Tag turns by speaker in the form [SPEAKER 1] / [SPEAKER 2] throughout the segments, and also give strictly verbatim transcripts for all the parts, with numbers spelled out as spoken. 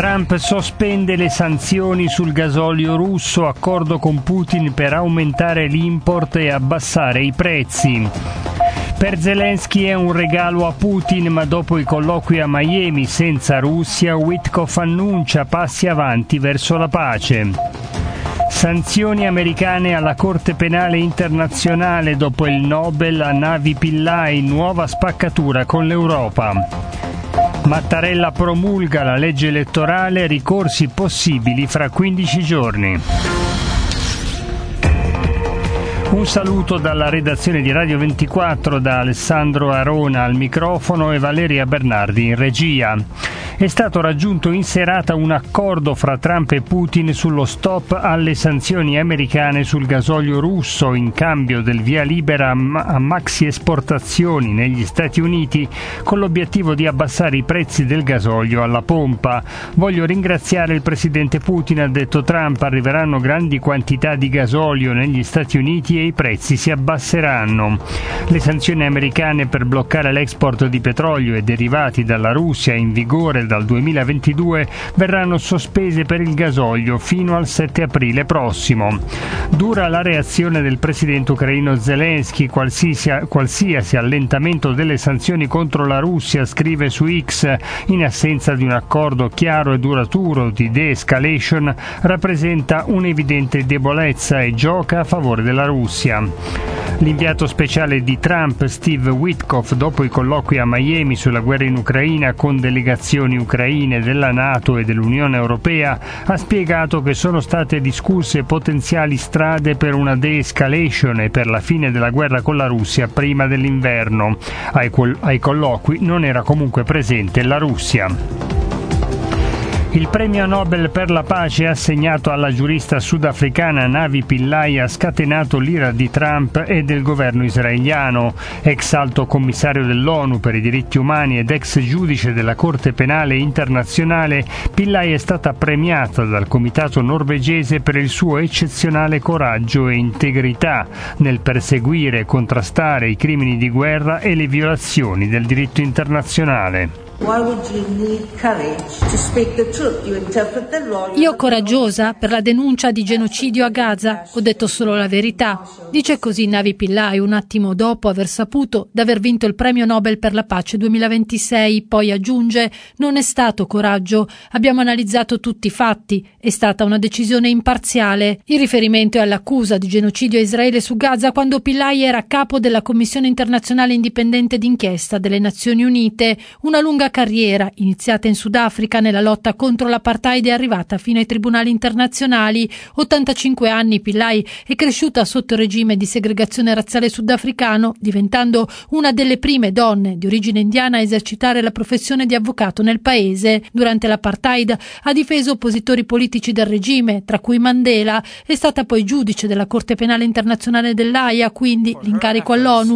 [SPEAKER 1] Trump sospende le sanzioni sul gasolio russo, accordo con Putin per aumentare l'import e abbassare i prezzi. Per Zelensky è un regalo a Putin, ma dopo i colloqui a Miami senza Russia, Witkoff annuncia passi avanti verso la pace. Sanzioni americane alla Corte Penale Internazionale dopo il Nobel a Navi Pillai, nuova spaccatura con l'Europa. Mattarella promulga la legge elettorale, ricorsi possibili fra quindici giorni. Un saluto dalla redazione di Radio ventiquattro, da Alessandro Arona al microfono e Valeria Bernardi in regia. È stato raggiunto in serata un accordo fra Trump e Putin sullo stop alle sanzioni americane sul gasolio russo in cambio del via libera a maxi esportazioni negli Stati Uniti, con l'obiettivo di abbassare i prezzi del gasolio alla pompa. Voglio ringraziare il presidente Putin, ha detto Trump, arriveranno grandi quantità di gasolio negli Stati Uniti e i prezzi si abbasseranno. Le sanzioni americane per bloccare l'export di petrolio e derivati dalla Russia, in vigore dal duemilaventidue, verranno sospese per il gasolio fino al sette aprile prossimo. Dura la reazione del presidente ucraino Zelensky, qualsiasi, qualsiasi allentamento delle sanzioni contro la Russia, scrive su X, in assenza di un accordo chiaro e duraturo di de-escalation, rappresenta un'evidente debolezza e gioca a favore della Russia. L'inviato speciale di Trump, Steve Witkoff, dopo i colloqui a Miami sulla guerra in Ucraina con delegazioni ucraine della NATO e dell'Unione Europea, ha spiegato che sono state discusse potenziali strade per una de-escalation e per la fine della guerra con la Russia prima dell'inverno. Ai, quel- ai colloqui non era comunque presente la Russia. Il premio Nobel per la pace assegnato alla giurista sudafricana Navi Pillai ha scatenato l'ira di Trump e del governo israeliano. Ex alto commissario dell'ONU per i diritti umani ed ex giudice della Corte Penale Internazionale, Pillai è stata premiata dal comitato norvegese per il suo eccezionale coraggio e integrità nel perseguire e contrastare i crimini di guerra e le violazioni del diritto internazionale.
[SPEAKER 2] Io coraggiosa per la denuncia di genocidio a Gaza, ho detto solo la verità. Dice così Navi Pillai un attimo dopo aver saputo d'aver vinto il premio Nobel per la pace duemilaventisei, poi aggiunge: non è stato coraggio, abbiamo analizzato tutti i fatti, è stata una decisione imparziale. Il riferimento è all'accusa di genocidio a Israele su Gaza quando Pillai era capo della Commissione internazionale indipendente d'inchiesta delle Nazioni Unite, una lunga carriera iniziata in Sudafrica nella lotta contro l'apartheid è arrivata fino ai tribunali internazionali. ottantacinque anni, Pillai è cresciuta sotto il regime di segregazione razziale sudafricano, diventando una delle prime donne di origine indiana a esercitare la professione di avvocato nel paese. Durante l'apartheid ha difeso oppositori politici del regime, tra cui Mandela. È stata poi giudice della Corte Penale Internazionale dell'Aia, quindi l'incarico all'ONU.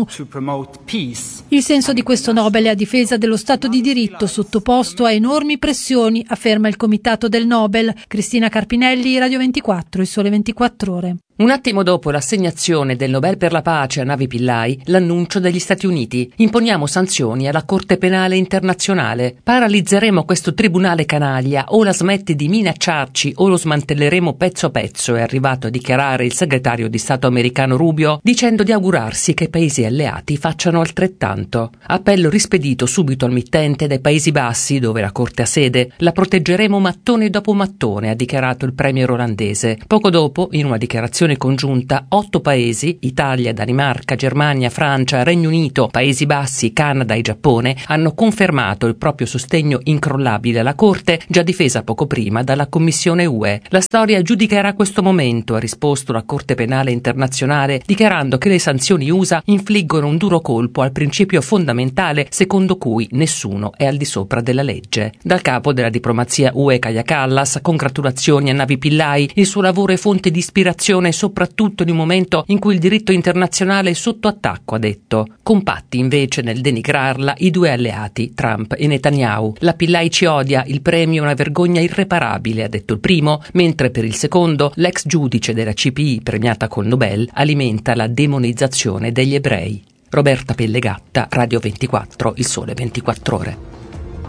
[SPEAKER 2] Il senso di questo Nobel è a difesa dello Stato di diritto sottoposto a enormi pressioni, afferma il comitato del Nobel. Cristina Carpinelli, Radio ventiquattro, Il Sole ventiquattro Ore.
[SPEAKER 3] Un attimo dopo l'assegnazione del Nobel per la pace a Navi Pillai, l'annuncio degli Stati Uniti. Imponiamo sanzioni alla Corte Penale Internazionale. Paralizzeremo questo tribunale canaglia, o la smetti di minacciarci o lo smantelleremo pezzo a pezzo, è arrivato a dichiarare il segretario di Stato americano Rubio, dicendo di augurarsi che i paesi alleati facciano altrettanto. Appello rispedito subito al mittente dai Paesi Bassi, dove la Corte ha sede. La proteggeremo mattone dopo mattone, ha dichiarato il premier olandese. Poco dopo, in una dichiarazione congiunta, otto paesi, Italia, Danimarca, Germania, Francia, Regno Unito, Paesi Bassi, Canada e Giappone, hanno confermato il proprio sostegno incrollabile alla Corte, già difesa poco prima dalla Commissione U E. La storia giudicherà questo momento, ha risposto la Corte Penale Internazionale, dichiarando che le sanzioni U S A infliggono un duro colpo al principio fondamentale secondo cui nessuno è al di sopra della legge. Dal capo della diplomazia U E, Kaja Kallas, congratulazioni a Navi Pillai, il suo lavoro è fonte di ispirazione soprattutto in un momento in cui il diritto internazionale è sotto attacco, ha detto. Compatti invece nel denigrarla i due alleati, Trump e Netanyahu. La Pillai ci odia, il premio è una vergogna irreparabile, ha detto il primo, mentre per il secondo l'ex giudice della C P I premiata col Nobel alimenta la demonizzazione degli ebrei. Roberta Pellegatta, Radio ventiquattro, Il Sole ventiquattro Ore.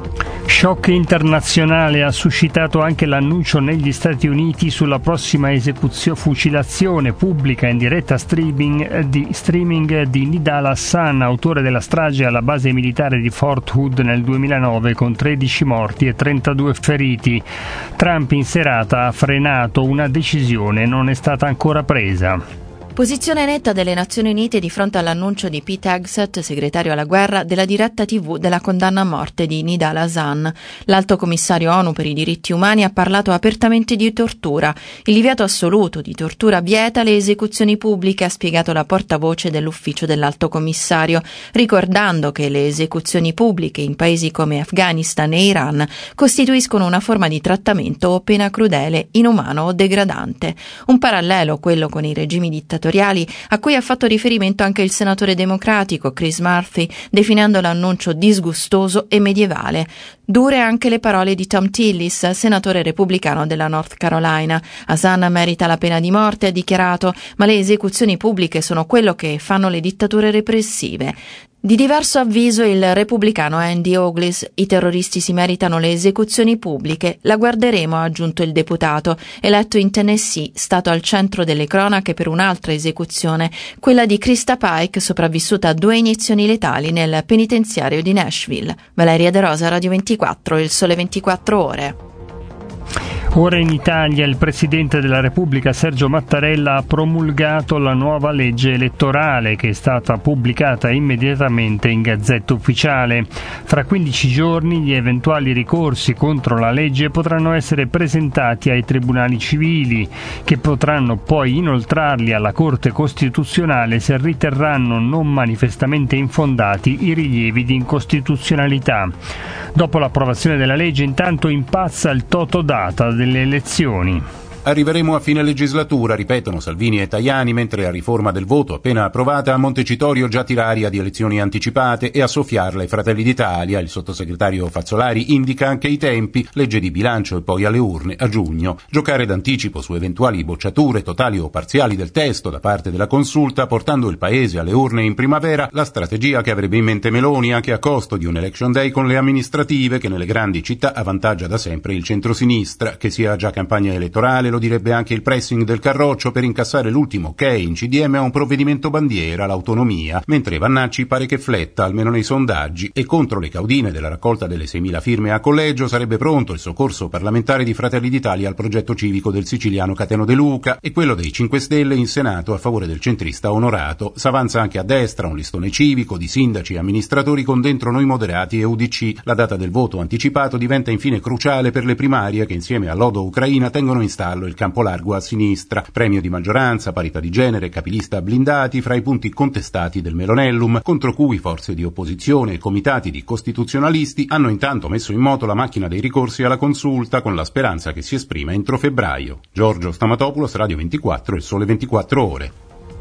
[SPEAKER 1] Shock internazionale ha suscitato anche l'annuncio negli Stati Uniti sulla prossima esecuzione fucilazione pubblica in diretta streaming di, streaming di Nidal Hasan, autore della strage alla base militare di Fort Hood nel duemilanove con tredici morti e trentadue feriti. Trump in serata ha frenato, una decisione non è stata ancora presa.
[SPEAKER 4] Posizione netta delle Nazioni Unite di fronte all'annuncio di Pete Hegseth, segretario alla guerra, della diretta tivù della condanna a morte di Nidal Hasan. L'alto commissario ONU per i diritti umani ha parlato apertamente di tortura. Il divieto assoluto di tortura vieta le esecuzioni pubbliche, ha spiegato la portavoce dell'ufficio dell'alto commissario, ricordando che le esecuzioni pubbliche in paesi come Afghanistan e Iran costituiscono una forma di trattamento o pena crudele, inumano o degradante. Un parallelo, quello con i regimi dittatoriali, a cui ha fatto riferimento anche il senatore democratico Chris Murphy, definendo l'annuncio disgustoso e medievale. Dure anche le parole di Tom Tillis, senatore repubblicano della North Carolina. Hasan merita la pena di morte, ha dichiarato, ma le esecuzioni pubbliche sono quello che fanno le dittature repressive. Di diverso avviso il repubblicano Andy Ogles: i terroristi si meritano le esecuzioni pubbliche, la guarderemo, ha aggiunto il deputato, eletto in Tennessee, stato al centro delle cronache per un'altra esecuzione, quella di Krista Pike, sopravvissuta a due iniezioni letali nel penitenziario di Nashville. Valeria De Rosa, Radio ventiquattro, Il Sole ventiquattro Ore.
[SPEAKER 1] Ora in Italia il Presidente della Repubblica Sergio Mattarella ha promulgato la nuova legge elettorale, che è stata pubblicata immediatamente in Gazzetta Ufficiale. Fra quindici giorni gli eventuali ricorsi contro la legge potranno essere presentati ai tribunali civili, che potranno poi inoltrarli alla Corte Costituzionale se riterranno non manifestamente infondati i rilievi di incostituzionalità. Dopo l'approvazione della legge, intanto impazza il totodata delle elezioni.
[SPEAKER 5] Arriveremo a fine legislatura, ripetono Salvini e Tajani, mentre la riforma del voto appena approvata a Montecitorio già tiraria di elezioni anticipate e a soffiarla ai Fratelli d'Italia. Il sottosegretario Fazzolari indica anche i tempi, legge di bilancio e poi alle urne a giugno. Giocare d'anticipo su eventuali bocciature totali o parziali del testo da parte della Consulta, portando il Paese alle urne in primavera, la strategia che avrebbe in mente Meloni anche a costo di un election day con le amministrative, che nelle grandi città avvantaggia da sempre il centrosinistra, che sia già campagna elettorale. Lo direbbe anche il pressing del Carroccio per incassare l'ultimo ok in C D M a un provvedimento bandiera, l'autonomia, mentre Vannacci pare che fletta, almeno nei sondaggi, e contro le caudine della raccolta delle seimila firme a collegio sarebbe pronto il soccorso parlamentare di Fratelli d'Italia al progetto civico del siciliano Cateno De Luca e quello dei cinque Stelle in Senato a favore del centrista Onorato. S'avanza anche a destra un listone civico di sindaci e amministratori con dentro Noi Moderati e U D C. La data del voto anticipato diventa infine cruciale per le primarie che insieme all'Odo Ucraina tengono in stallo il campo largo a sinistra, premio di maggioranza, parità di genere, capilista blindati fra i punti contestati del Melonellum, contro cui forze di opposizione e comitati di costituzionalisti hanno intanto messo in moto la macchina dei ricorsi alla Consulta con la speranza che si esprima entro febbraio. Giorgio Stamatopoulos, Radio ventiquattro, Il Sole ventiquattro Ore.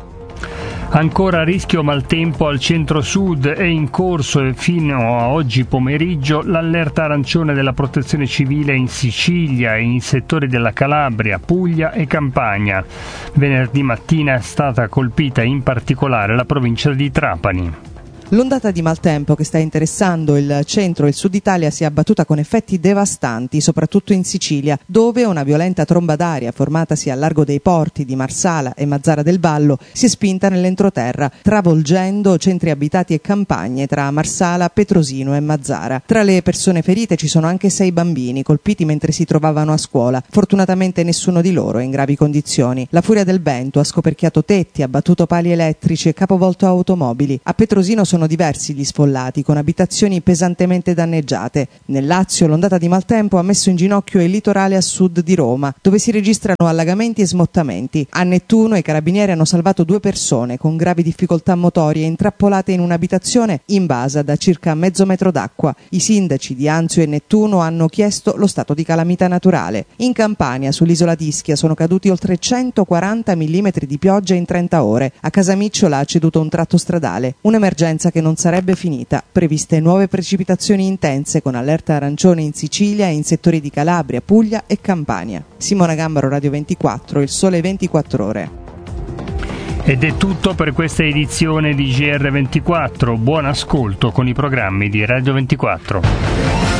[SPEAKER 1] Ancora rischio maltempo al centro-sud, è in corso fino a oggi pomeriggio l'allerta arancione della Protezione Civile in Sicilia e in settori della Calabria, Puglia e Campania. Venerdì mattina è stata colpita in particolare la provincia di Trapani.
[SPEAKER 6] L'ondata di maltempo che sta interessando il centro e il sud Italia si è abbattuta con effetti devastanti, soprattutto in Sicilia, dove una violenta tromba d'aria formatasi al largo dei porti di Marsala e Mazara del Vallo si è spinta nell'entroterra, travolgendo centri abitati e campagne tra Marsala, Petrosino e Mazara. Tra le persone ferite ci sono anche sei bambini colpiti mentre si trovavano a scuola. Fortunatamente nessuno di loro è in gravi condizioni. La furia del vento ha scoperchiato tetti, abbattuto pali elettrici e capovolto automobili. A Petrosino sono Sono diversi gli sfollati, con abitazioni pesantemente danneggiate. Nel Lazio l'ondata di maltempo ha messo in ginocchio il litorale a sud di Roma, dove si registrano allagamenti e smottamenti. A Nettuno i carabinieri hanno salvato due persone con gravi difficoltà motorie intrappolate in un'abitazione invasa da circa mezzo metro d'acqua. I sindaci di Anzio e Nettuno hanno chiesto lo stato di calamità naturale. In Campania, sull'isola di Ischia, sono caduti oltre centoquaranta millimetri di pioggia in trenta ore. A Casamicciola ha ceduto un tratto stradale. Un'emergenza che non sarebbe finita, previste nuove precipitazioni intense con allerta arancione in Sicilia e in settori di Calabria, Puglia e Campania. Simona Gambaro, Radio ventiquattro, Il Sole ventiquattro Ore.
[SPEAKER 1] Ed è tutto per questa edizione di G R ventiquattro. Buon ascolto con i programmi di Radio ventiquattro.